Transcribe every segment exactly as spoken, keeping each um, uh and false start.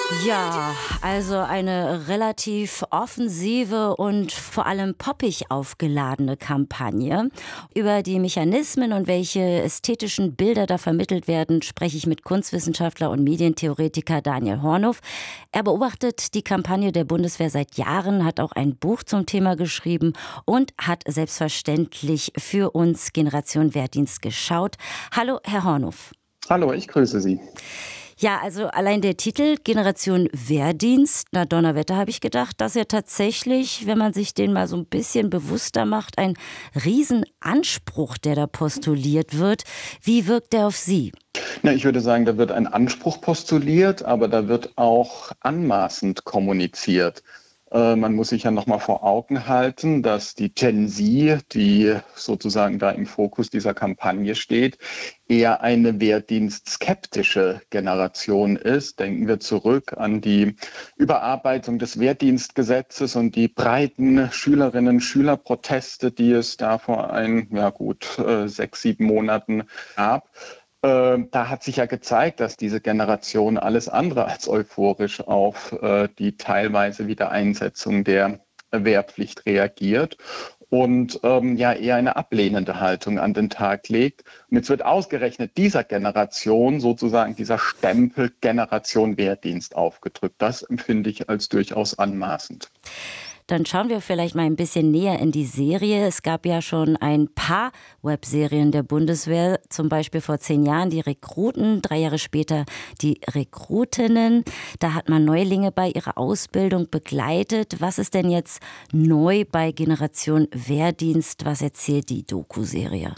Ja, also eine relativ offensive und vor allem poppig aufgeladene Kampagne. Über die Mechanismen und welche ästhetischen Bilder da vermittelt werden, spreche ich mit Kunstwissenschaftler und Medientheoretiker Daniel Hornhof. Er beobachtet die Kampagne der Bundeswehr seit Jahren, hat auch ein Buch zum Thema geschrieben und hat selbstverständlich für uns Generation Wehrdienst geschaut. Hallo, Herr Hornhof. Hallo, ich grüße Sie. Ja, also allein der Titel Generation Wehrdienst, na Donnerwetter, habe ich gedacht, dass er tatsächlich, wenn man sich den mal so ein bisschen bewusster macht, ein Riesenanspruch, der da postuliert wird. Wie wirkt der auf Sie? Na, ich würde sagen, da wird ein Anspruch postuliert, aber da wird auch anmaßend kommuniziert. Äh, man muss sich ja nochmal vor Augen halten, dass die Gen Z, die sozusagen da im Fokus dieser Kampagne steht, eher eine wehrdienstskeptische Generation ist. Denken wir zurück an die Überarbeitung des Wehrdienstgesetzes und die breiten Schülerinnen-Schülerproteste, die es da vor ein, ja gut, äh, sechs, sieben Monaten gab. Äh, da hat sich ja gezeigt, dass diese Generation alles andere als euphorisch auf äh, die teilweise Wiedereinsetzung der Wehrpflicht reagiert und ähm, ja eher eine ablehnende Haltung an den Tag legt. Und jetzt wird ausgerechnet dieser Generation sozusagen dieser Stempel Generation Wehrdienst aufgedrückt. Das empfinde ich als durchaus anmaßend. Dann schauen wir vielleicht mal ein bisschen näher in die Serie. Es gab ja schon ein paar Webserien der Bundeswehr, zum Beispiel vor zehn Jahren die Rekruten, drei Jahre später die Rekrutinnen. Da hat man Neulinge bei ihrer Ausbildung begleitet. Was ist denn jetzt neu bei Generation Wehrdienst? Was erzählt die Doku-Serie?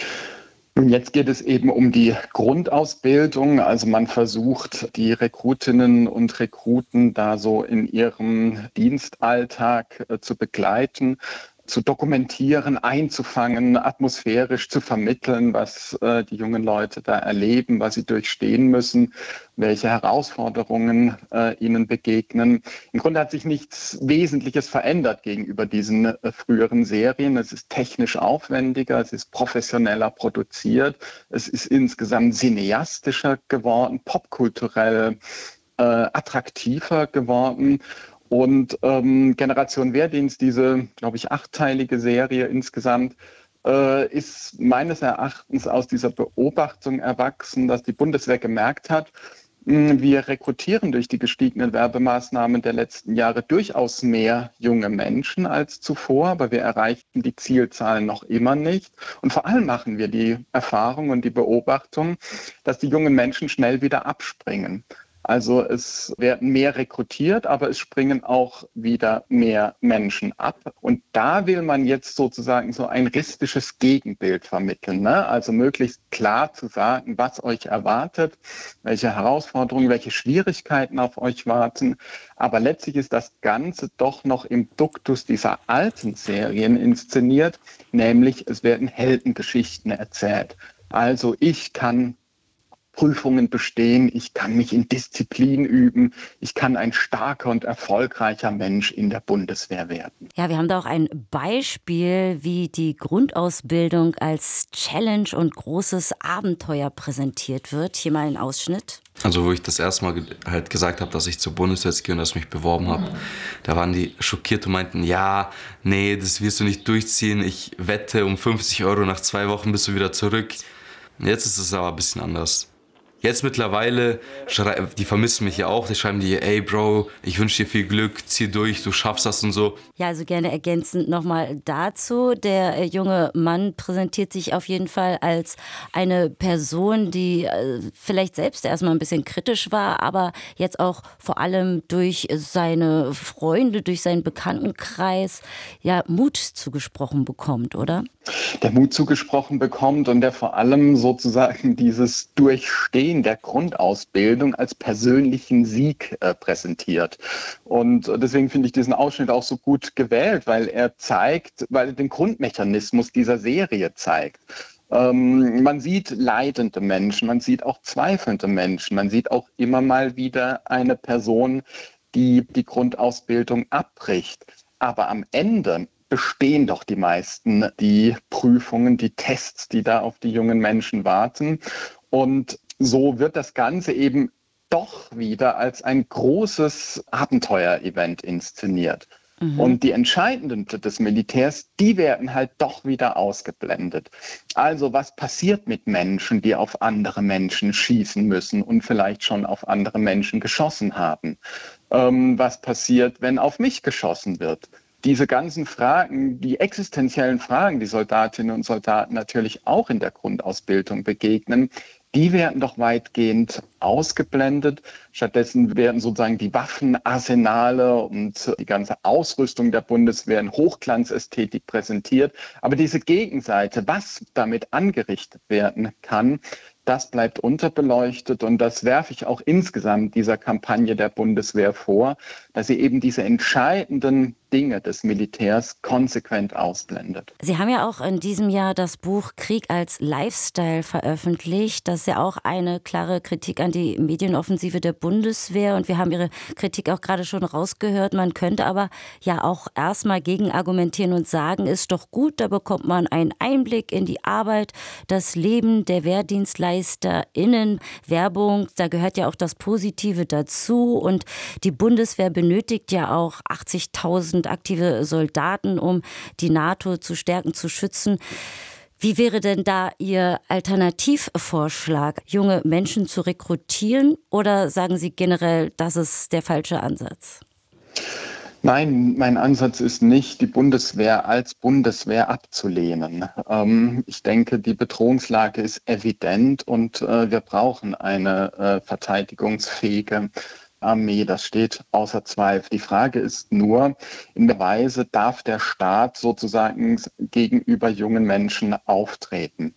Und jetzt geht es eben um die Grundausbildung. Also man versucht, die Rekrutinnen und Rekruten da so in ihrem Dienstalltag äh, zu begleiten, zu dokumentieren, einzufangen, atmosphärisch zu vermitteln, was äh, die jungen Leute da erleben, was sie durchstehen müssen, welche Herausforderungen äh, ihnen begegnen. Im Grunde hat sich nichts Wesentliches verändert gegenüber diesen äh, früheren Serien. Es ist technisch aufwendiger, es ist professioneller produziert, es ist insgesamt cineastischer geworden, popkulturell äh, attraktiver geworden. Und ähm, Generation Wehrdienst, diese, glaube ich, achtteilige Serie insgesamt, äh, ist meines Erachtens aus dieser Beobachtung erwachsen, dass die Bundeswehr gemerkt hat, mh, wir rekrutieren durch die gestiegenen Werbemaßnahmen der letzten Jahre durchaus mehr junge Menschen als zuvor, aber wir erreichen die Zielzahlen noch immer nicht. Und vor allem machen wir die Erfahrung und die Beobachtung, dass die jungen Menschen schnell wieder abspringen. Also es werden mehr rekrutiert, aber es springen auch wieder mehr Menschen ab. Und da will man jetzt sozusagen so ein realistisches Gegenbild vermitteln, ne? Also möglichst klar zu sagen, was euch erwartet, welche Herausforderungen, welche Schwierigkeiten auf euch warten. Aber letztlich ist das Ganze doch noch im Duktus dieser alten Serien inszeniert, nämlich es werden Heldengeschichten erzählt. Also ich kann Prüfungen bestehen, ich kann mich in Disziplin üben, ich kann ein starker und erfolgreicher Mensch in der Bundeswehr werden. Ja, wir haben da auch ein Beispiel, wie die Grundausbildung als Challenge und großes Abenteuer präsentiert wird. Hier mal ein Ausschnitt. Also wo ich das erste Mal halt gesagt habe, dass ich zur Bundeswehr gehe und dass ich mich beworben habe, da waren die schockiert und meinten, ja, nee, das wirst du nicht durchziehen, ich wette um fünfzig Euro, nach zwei Wochen bist du wieder zurück. Jetzt ist es aber ein bisschen anders. Jetzt mittlerweile, die vermissen mich ja auch, die schreiben dir, ey Bro, ich wünsche dir viel Glück, zieh durch, du schaffst das und so. Ja, also gerne ergänzend nochmal dazu. Der äh, junge Mann präsentiert sich auf jeden Fall als eine Person, die äh, vielleicht selbst erstmal ein bisschen kritisch war, aber jetzt auch vor allem durch seine Freunde, durch seinen Bekanntenkreis ja Mut zugesprochen bekommt, oder? Der Mut zugesprochen bekommt und der vor allem sozusagen dieses Durchstehen der Grundausbildung als persönlichen Sieg äh, präsentiert. Und deswegen finde ich diesen Ausschnitt auch so gut gewählt, weil er zeigt, weil er den Grundmechanismus dieser Serie zeigt. Ähm, man sieht leidende Menschen, man sieht auch zweifelnde Menschen, man sieht auch immer mal wieder eine Person, die die Grundausbildung abbricht. Aber am Ende bestehen doch die meisten die Prüfungen, die Tests, die da auf die jungen Menschen warten. Und so wird das Ganze eben doch wieder als ein großes Abenteuerevent inszeniert. Mhm. Und die Entscheidenden des Militärs, die werden halt doch wieder ausgeblendet. Also was passiert mit Menschen, die auf andere Menschen schießen müssen und vielleicht schon auf andere Menschen geschossen haben? Ähm, was passiert, wenn auf mich geschossen wird? Diese ganzen Fragen, die existenziellen Fragen, die Soldatinnen und Soldaten natürlich auch in der Grundausbildung begegnen, die werden doch weitgehend ausgeblendet. Stattdessen werden sozusagen die Waffenarsenale und die ganze Ausrüstung der Bundeswehr in Hochglanzästhetik präsentiert. Aber diese Gegenseite, was damit angerichtet werden kann, das bleibt unterbeleuchtet, und das werfe ich auch insgesamt dieser Kampagne der Bundeswehr vor, dass sie eben diese entscheidenden Dinge des Militärs konsequent ausblendet. Sie haben ja auch in diesem Jahr das Buch Krieg als Lifestyle veröffentlicht. Das ist ja auch eine klare Kritik an die Medienoffensive der Bundeswehr. Und wir haben Ihre Kritik auch gerade schon rausgehört. Man könnte aber ja auch erstmal gegen argumentieren und sagen, ist doch gut, da bekommt man einen Einblick in die Arbeit, das Leben der WehrdienstleisterInnen. Werbung, da gehört ja auch das Positive dazu. Und die Bundeswehr benötigt ja auch achtzigtausend aktive Soldaten, um die NATO zu stärken, zu schützen. Wie wäre denn da Ihr Alternativvorschlag, junge Menschen zu rekrutieren, oder sagen Sie generell, das ist der falsche Ansatz? Nein, mein Ansatz ist nicht, die Bundeswehr als Bundeswehr abzulehnen. Ähm, ich denke, die Bedrohungslage ist evident, und äh, wir brauchen eine äh, verteidigungsfähige Armee, das steht außer Zweifel. Die Frage ist nur, in welcher Weise darf der Staat sozusagen gegenüber jungen Menschen auftreten?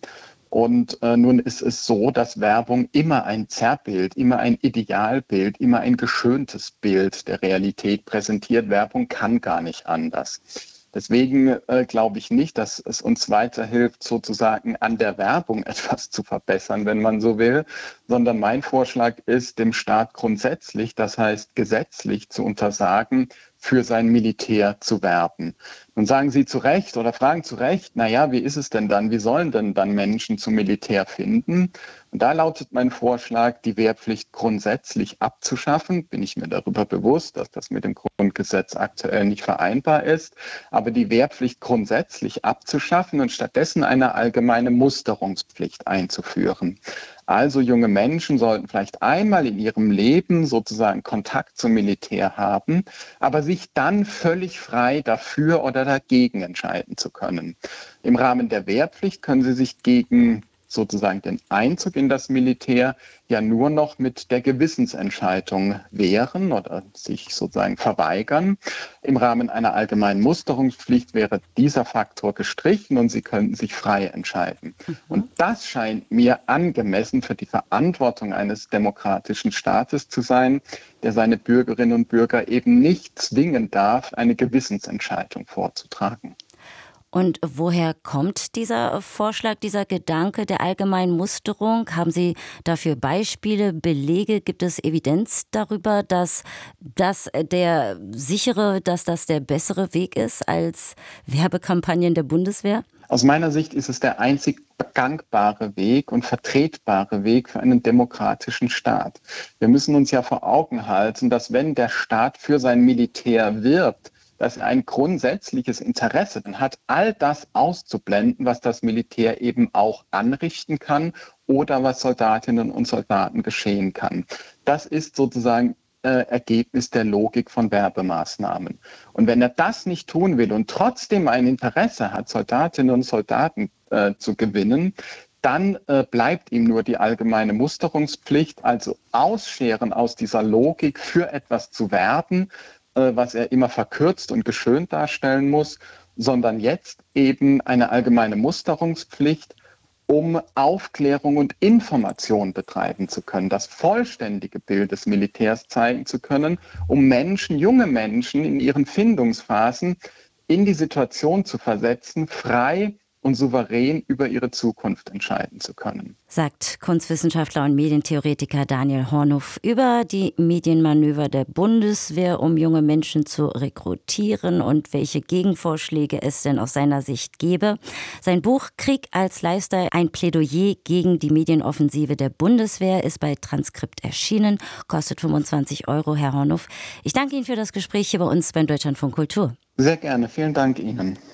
Und äh, nun ist es so, dass Werbung immer ein Zerrbild, immer ein Idealbild, immer ein geschöntes Bild der Realität präsentiert. Werbung kann gar nicht anders. Deswegen äh, glaube ich nicht, dass es uns weiterhilft, sozusagen an der Werbung etwas zu verbessern, wenn man so will, sondern mein Vorschlag ist, dem Staat grundsätzlich, das heißt gesetzlich, zu untersagen, für sein Militär zu werben. Nun sagen Sie zu Recht oder fragen zu Recht, naja, wie ist es denn dann? Wie sollen denn dann Menschen zum Militär finden? Und da lautet mein Vorschlag, die Wehrpflicht grundsätzlich abzuschaffen. Bin ich mir darüber bewusst, dass das mit dem Grundgesetz aktuell nicht vereinbar ist. Aber die Wehrpflicht grundsätzlich abzuschaffen und stattdessen eine allgemeine Musterungspflicht einzuführen. Also junge Menschen sollten vielleicht einmal in ihrem Leben sozusagen Kontakt zum Militär haben, aber sich dann völlig frei dafür oder dagegen entscheiden zu können. Im Rahmen der Wehrpflicht können sie sich gegen sozusagen den Einzug in das Militär ja nur noch mit der Gewissensentscheidung wehren oder sich sozusagen verweigern. Im Rahmen einer allgemeinen Musterungspflicht wäre dieser Faktor gestrichen und sie könnten sich frei entscheiden. Mhm. Und das scheint mir angemessen für die Verantwortung eines demokratischen Staates zu sein, der seine Bürgerinnen und Bürger eben nicht zwingen darf, eine Gewissensentscheidung vorzutragen. Und woher kommt dieser Vorschlag, dieser Gedanke der allgemeinen Musterung? Haben Sie dafür Beispiele, Belege? Gibt es Evidenz darüber, dass das der sichere, dass das der bessere Weg ist als Werbekampagnen der Bundeswehr? Aus meiner Sicht ist es der einzig gangbare Weg und vertretbare Weg für einen demokratischen Staat. Wir müssen uns ja vor Augen halten, dass wenn der Staat für sein Militär wirbt, dass er ein grundsätzliches Interesse hat, all das auszublenden, was das Militär eben auch anrichten kann oder was Soldatinnen und Soldaten geschehen kann. Das ist sozusagen äh, Ergebnis der Logik von Werbemaßnahmen. Und wenn er das nicht tun will und trotzdem ein Interesse hat, Soldatinnen und Soldaten äh, zu gewinnen, dann äh, bleibt ihm nur die allgemeine Musterungspflicht, also ausscheren aus dieser Logik, für etwas zu werben, was er immer verkürzt und geschönt darstellen muss, sondern jetzt eben eine allgemeine Musterungspflicht, um Aufklärung und Information betreiben zu können, das vollständige Bild des Militärs zeigen zu können, um Menschen, junge Menschen in ihren Findungsphasen in die Situation zu versetzen, frei und souverän über ihre Zukunft entscheiden zu können. Sagt Kunstwissenschaftler und Medientheoretiker Daniel Hornuf über die Medienmanöver der Bundeswehr, um junge Menschen zu rekrutieren und welche Gegenvorschläge es denn aus seiner Sicht gäbe. Sein Buch Krieg als Lifestyle, ein Plädoyer gegen die Medienoffensive der Bundeswehr ist bei Transkript erschienen, kostet fünfundzwanzig Euro, Herr Hornuf. Ich danke Ihnen für das Gespräch hier bei uns beim Deutschlandfunk Kultur. Sehr gerne, vielen Dank Ihnen.